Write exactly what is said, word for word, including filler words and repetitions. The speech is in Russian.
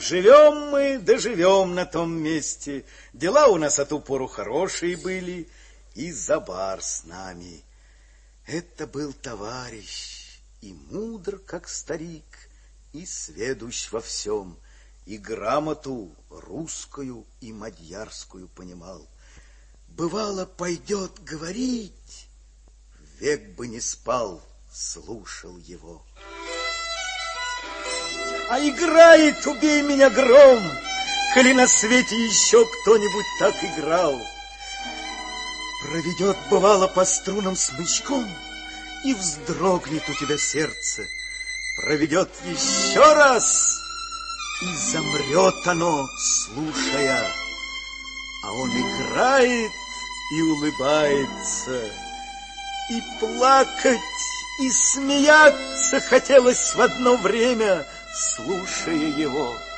живем мы, да живем на том месте. Дела у нас от упору хорошие были, и забар с нами. Это был товарищ, и мудр, как старик, и сведущ во всем, и грамоту русскую и мадьярскую понимал. Бывало, пойдет говорить, век бы не спал, слушал его. А играет, убей меня, гром, коли на свете еще кто-нибудь так играл. Проведет, бывало, по струнам смычком, и вздрогнет у тебя сердце. Проведет еще раз, и замрет оно, слушая. А он играет и улыбается, и плакать, и смеяться хотелось в одно время, слушая его.